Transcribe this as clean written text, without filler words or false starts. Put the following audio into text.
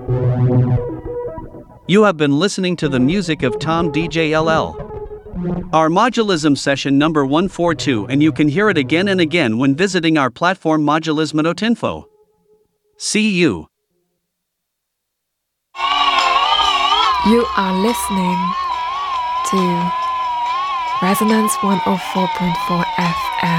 You have been listening to the music of Tom DJ LL. Our modulism session number 142, and you can hear it again and again when visiting our platform modulism.info. See you. You are listening to Resonance 104.4 FM.